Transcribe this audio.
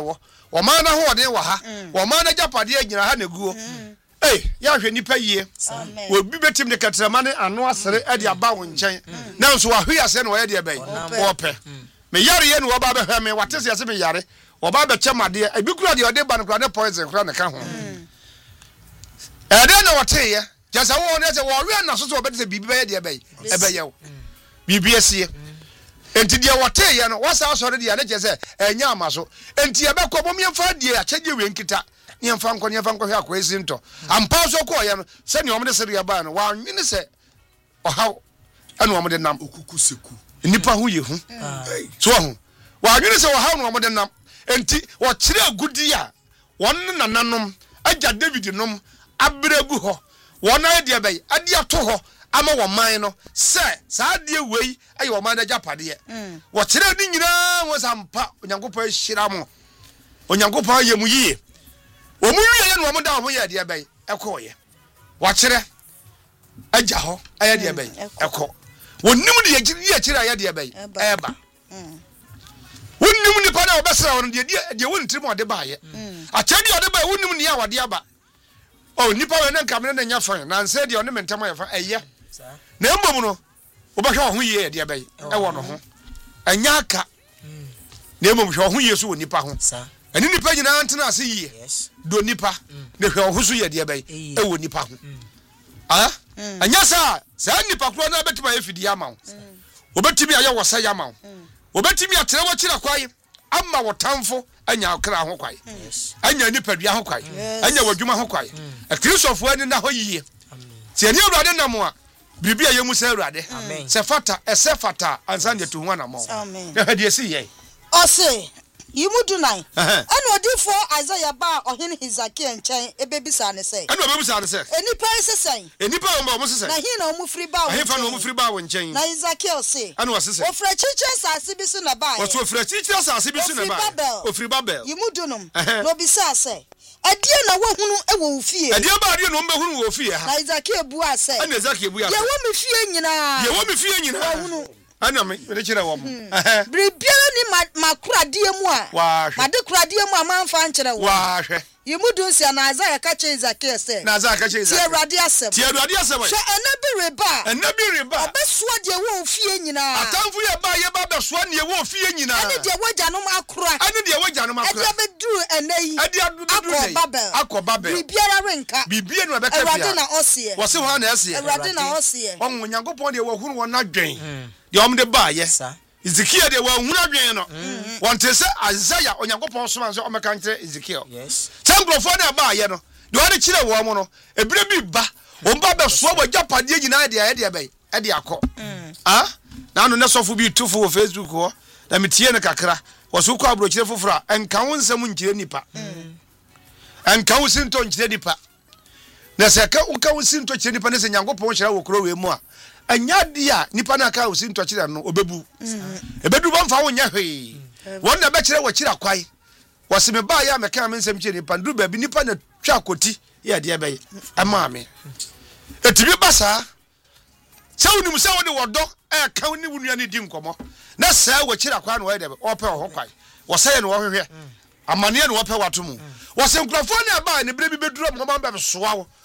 wo man na ho ɔden wɔ ha wo man na japade agyina ha na guo ya hwɛ nipa yie obi betim de katrama ne ano asere e de aba wo nkyɛn na nso wa hwe ase na wo ye de bɛn wo pɛ me yare ye no wo ba bɛhwɛ me wate se ase me yare wo ba bɛ kyɛmade ebi kura de ɔde ba no kura ne poison kura ne ka ho ɛde na wote ye jasa wo ne se wo hwe na so so obɛde se bibi bɛyɛ de bɛn ɛbɛyɛ wo bibi asie enti de wote ye no wasa asɔre de ya ne kyɛ se enya ama so enti ɛbɛkɔ bom yɛmfa de akyɛgye we nkita nyemfa nkɔ hwɛ akwesi nto ampa so kɔ ye no sɛ ne ɔmde sere ya ba no wa nwene sɛ ɔhaw ɛne ɔmde nam okuku seku nipa ho ye hu so ho wa nwene sɛ ɔhaw ne ɔmde nam enti wɔkyerɛ agudi a wɔn nananom agya David nom abregu hɔ wɔn ayɛ de bɛy ade ato hɔ ama wɔ man no sɛ saa de wei ayɛ wɔ man da japade wɔkyerɛ di nyinaa wɔ sampa onyankopɔn hyira mo onyankopɔn yɛ mu yie omu wiye no omuda ho ye de bɛy ɛkɔ ye wɔkyerɛ agya hɔ ayɛ de bɛy ɛkɔ wonim de ye kyerɛ ayɛ de bɛy ɛba wonim nipa na obɛsra won de wontim ɔde ba ye akyɛde ɔde ba wonim ne a wɔde aba nipa we ne nkamene na nya fan na nse de ɔne mentam ayɛ fa ɛyɛ na mbom no obɛhwɛ ho ye de bɛy ɛwɔ no ho anya aka na mbom hwɛ ho ye so wɔ nipa ho ɛni nipa nyina antena ase yie do nipa ne hwɛ ho so ye de bɛy ɛwɔ nipa ho anya sa nipa kro na betima yɛ fidi ama wo obetimi ayɛ wɔsa yɛ ama wo obetimi atere wɔ kyira kwai ama wɔtamfo anya kra ho kwai anya nipa dua ho kwai anya wadwuma ho kwai kristofo ani na ho yie tie ni awurade nam a biribi a yɛ mu sɛ awurade sɛ fata ɛsɛ fata ansan de to ho na mo na hadi esi yɛ ɔse yimudu nai eno odifo Isaiah ba ohene Hezekiah nkyɛn ebebisa ne sɛ eno ebebisa ne sɛ enipa sesɛn enipa wo mo sesɛn na hin na omu firi ba wo ahefa na omu firi ba wo nkyɛn na Hezekiah se eno wo sesɛn ofra chiche sase bi so na ba wo ofra chiche sase bi so na ba ofri babel yimudu nom no bisa sɛ adie na wo hunu e wo fie adie ba adie no mbe hunu wo fie ha na Hezekiah bua sɛ eno Hezekiah bua ye wo me fie nyina ye wo me fie nyina wo hunu ana me kyerɛ wɔ mo bribiara ni makuradie mu a made kuradie mu a manfa nkyerɛ wo wa hwɛ yimudu nsia na Isaiah ka kyerɛ Hezekiah sɛ na Isaiah ka kyerɛ tie awurade asɛm hwɛ ɛnabi reba ɔbɛsoa deɛ wo fie nyinaa atamfo yɛ ba yɛ ba bɛsoa ne wo fie nyinaa ɛne deɛ wagyanom akora ɛde abɛduru ɛnɛ yi akɔ babel biribiara renka bibie no ɛbɛka awurade na ɔseɛ wɔse hɔ na ɛseɛ awurade na ɔseɛ ɔmo nyankopɔn deɛ wɔhunu wɔn adwen deɛ ɔmo de ba yɛ Ezekiel de wɔhunu adwen no wɔnte sɛ Isaiah onyankopɔn soma nso ɔmɛka nkyerɛ Ezekiel sɛnkrofo na ba yɛ no de wɔde kyerɛ wɔn mo no ebire bi ba omba bɛ so wɔ japadeɛ nyinaa de ayɛ de bɛy ɛde akɔ na no ne sɔfo bi tufo wɔ Facebook hɔ na metie ne kakra wɔso kɔ abrokyire foforo a enka wo nsɛm nkyerɛ nipa enka wo sinto nkyerɛ nipa na sɛ ka wo ka wo sinto kyerɛ nipa ne sɛ nyankopɔn hyira wɔ koro we mu a anya dia nipa na ka wo sinto kyerɛ no obebu ebedu ba mfa wo nya hwee wɔn na bɛkyerɛ wɔ kyerɛ kwai wɔse me ba ya meka me nsɛm kyerɛ nipa ndu ba bi nipa na twa koti yɛ de bɛy ama me etibi basa sɛ wonim sɛ wode wɔdɔ ka wo ne wo nua ne di nkɔmɔ na sɛ wɔ kyerɛ kwai na wɔyɛ de ɔpɛ wɔ kwai wɔsɛ ne wɔhwehwɛ amane ne wɔpɛ wato mu wɔse nkrɔfo ne ba ne bere bi beduru mo ba soa wo